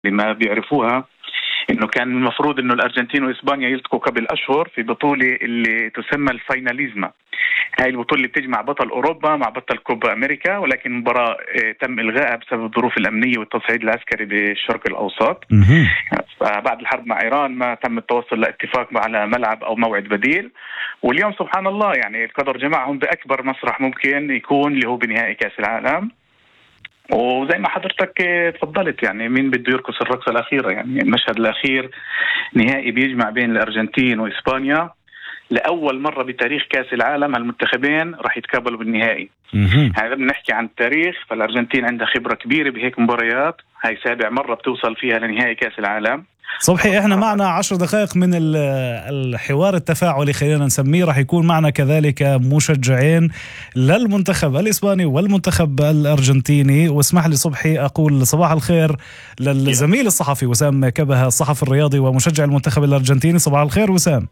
ما بيعرفوها انه كان المفروض انه الارجنتين واسبانيا يلتقوا قبل اشهر في بطوله اللي تسمى الفايناليزما. هاي البطوله اللي بتجمع بطل اوروبا مع بطل كوبا امريكا، ولكن المباراه تم الغائها بسبب الظروف الامنيه والتصعيد العسكري بالشرق الاوسط. بعد الحرب مع ايران ما تم التوصل لاتفاق على ملعب او موعد بديل، واليوم سبحان الله يعني القدر جمعهم باكبر مسرح ممكن يكون اللي هو بنهائي كاس العالم. وزي ما حضرتك تفضلت يعني مين بده يرقص الرقصة الأخيرة؟ يعني المشهد الأخير نهائي بيجمع بين الأرجنتين وإسبانيا، لأول مرة بتاريخ كأس العالم المنتخبين راح يتقابلوا بالنهائي. هذا بنحكي عن التاريخ، فالأرجنتين عندها خبرة كبيرة بهيك مباريات، هاي 7 مرة بتوصل فيها لنهائي كأس العالم. صبحي، احنا معنا 10 دقائق من الحوار التفاعلي خلينا نسميه، راح يكون معنا كذلك مشجعين للمنتخب الإسباني والمنتخب الأرجنتيني. واسمح لي صبحي أقول صباح الخير للزميل الصحفي وسام كبهة، الصحفي الرياضي ومشجع المنتخب الأرجنتيني. صباح الخير وسام.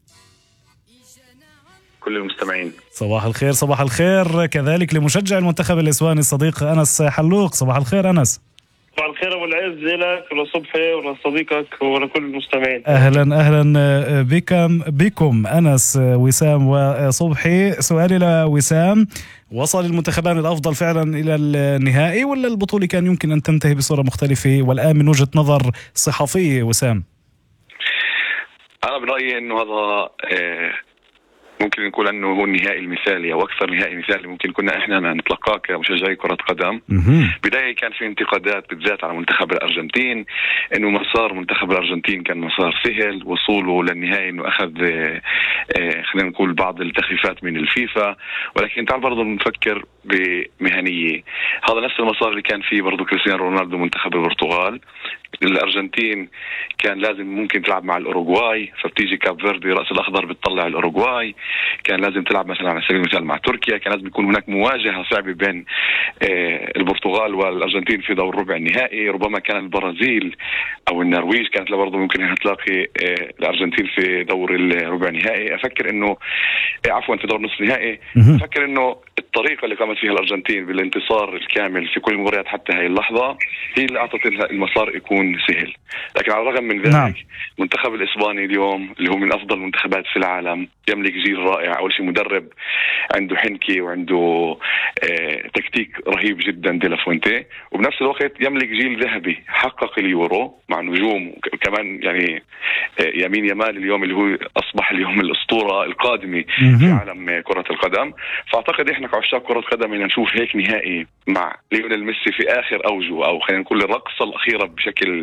كل المستمعين صباح الخير. صباح الخير كذلك لمشجع المنتخب الإسباني الصديق أنس حلوق. صباح الخير أنس. صباح الخير أبو العز لك ولصبحي ولصديقك ولكل المستمعين. أهلا بكم أنس وسام وصبحي. سؤالي لوسام، وصل المنتخبان الأفضل فعلا إلى النهائي ولا البطولة كان يمكن أن تنتهي بصورة مختلفة والآن من وجهة نظر صحفية وسام؟ أنا برأيي أنه هذا ممكن نقول أنه هو النهائي المثالي أو أكثر نهائي مثالي ممكن كنا إحنا نتلقاه كمشجعي كرة قدم. بداية كان في انتقادات بالذات على منتخب الأرجنتين، إنه مسار منتخب الأرجنتين كان مسار سهل، وصوله للنهائي إنه أخذ خلينا نقول بعض التخفيفات من الفيفا، ولكن تعال برضو نفكر بمهنية. هذا نفس المسار اللي كان فيه برضو كريستيانو رونالدو منتخب البرتغال. الأرجنتين كان لازم ممكن تلعب مع الأوروغواي، فبتيجي كاب فيردي رأس الأخضر بتطلع الأوروغواي. كان لازم تلعب مثلا على سبيل المثال مع تركيا، كان لازم يكون هناك مواجهة صعبة بين البرتغال والأرجنتين في دور ربع النهائي. ربما كان البرازيل أو النرويج كانت برضو ممكن تلاقي الأرجنتين في دور الربع النهائي. أفكر إنه عفوا في دور نصف النهائي. أفكر إنه الطريقة اللي قامت فيها الأرجنتين بالانتصار الكامل في كل المباريات حتى هاي اللحظة هي اللي أعطت لها المسار يكون سهل. لكن على الرغم من ذلك المنتخب الإسباني اليوم اللي هو من أفضل المنتخبات في العالم يملك جيل رائع. أول شيء مدرب عنده حنكي وعنده تكتيك رهيب جدا دي لا فوينتي، وبنفس الوقت يملك جيل ذهبي حقق اليورو مع نجوم كمان يعني يمين يمال اليوم اللي هو أصبح اليوم الأسطورة القادمة في عالم كرة القدم. فأعتقد إحنا كعشاق كرة قدم إن نشوف هيك نهائي مع ليونيل ميسي في آخر أوجه، أو خلينا نقول الرقصة الأخيرة بشكل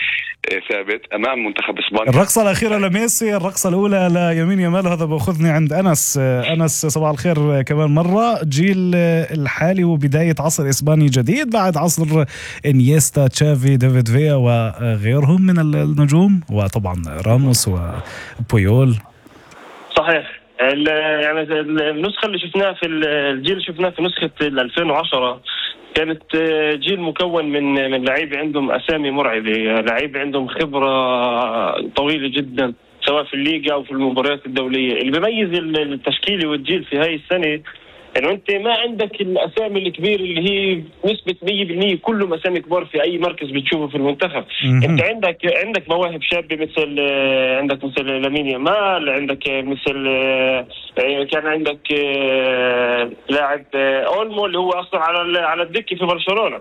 ثابت أمام منتخب إسبانيا. الرقصة الأخيرة لميسي، الرقصة الأولى ليمين يمال. هذا بأخذني عند أنس صباح الخير كمان مرة. جيل الحالي وبداية عصر إسباني جديد بعد عصر إنيستا تشافي ديفيد فيا وغيرهم من النجوم، وطبعا راموس وبويول. صحيح. يعني النسخة اللي شفناها في الجيل اللي شفناه في نسخة 2010 كانت جيل مكون من لعيبة عندهم أسامي مرعبة، لعيبة عندهم خبرة طويلة جدا سواء في الليغا أو في المباريات الدولية. اللي بيميز التشكيلي والجيل في هاي السنة إنه أنت ما عندك الأسامي الكبيرة اللي هي نسبة 100% كلهم أسامي كبار في أي مركز بتشوفه في المنتخب. أنت عندك مواهب شابة مثل عندك مثل لامين يامال، عندك مثل كان عندك لاعب أولمو اللي هو أصلا على الدكة في برشلونة.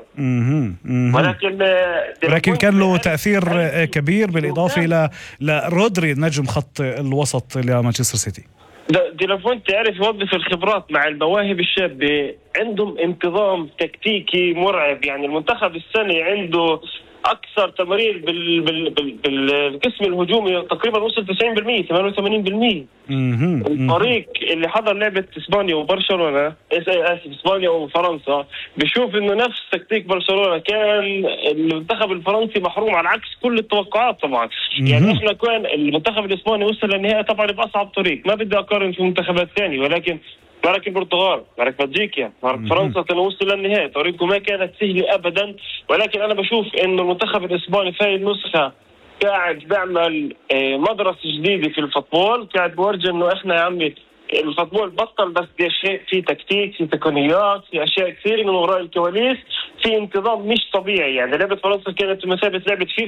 ولكن كان له تأثير كبير بالإضافة إلى رودري نجم خط الوسط لمانشستر سيتي. دي لا فوينتي عرف يوظف الخبرات مع المواهب الشابة. عندهم انتظام تكتيكي مرعب. يعني المنتخب السنة عنده أكثر تمرير بالقسم الهجومي تقريبا وصل 90% 88%. الفريق اللي حضر لعبة إسبانيا وبرشلونة إسبانيا وفرنسا بيشوف إنه نفس تكتيك برشلونة. كان المنتخب الفرنسي محروم على عكس كل التوقعات طبعا. يعني إحنا كان المنتخب الإسباني وصل للنهائي طبعا بأصعب طريق. ما بدي أقارن في منتخبات ثانية، ولكن مارك البرتغال، مارك بلجيكا، مارك فرنسا كانوا وصلوا للنهائي. طريقه ما كانت سهلة أبدا. ولكن أنا بشوف إنه المنتخب الإسباني في هذه النسخة قاعد بيعمل مدرسة جديدة في الفوتبول، قاعد بورجي إنه إحنا يا عمي الفوتبول بطل، بس دي شيء في تكتيك، في تقنيات، في اشياء كثير من وراء الكواليس، في انتظام مش طبيعي. يعني لعبه فرنسا كانت بمثابه لعبه فيفا